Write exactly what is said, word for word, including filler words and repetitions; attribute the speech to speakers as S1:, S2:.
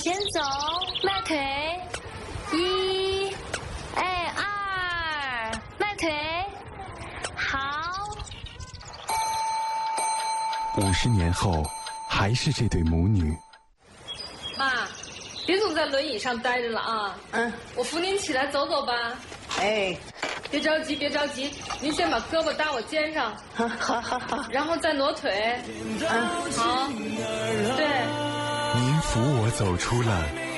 S1: 前走，迈腿，一，哎二，迈腿，好。
S2: 五十年后，还是这对母女。
S3: 妈，别总在轮椅上待着了啊！嗯，我扶您起来走走吧。
S4: 哎，
S3: 别着急，别着急，您先把胳膊搭我肩上。
S4: 好，好，好，好，
S3: 然后再挪腿。嗯，好，对。
S2: 您扶我走出了